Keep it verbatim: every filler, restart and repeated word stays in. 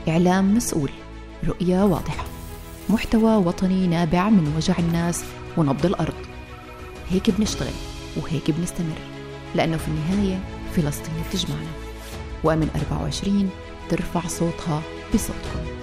إعلام مسؤول، رؤية واضحة، محتوى وطني نابع من وجع الناس ونبض الأرض. هيك بنشتغل وهيك بنستمر، لأنه في النهاية فلسطين بتجمعنا، وأمن أربعة وعشرين ترفع صوتها بصوتكم.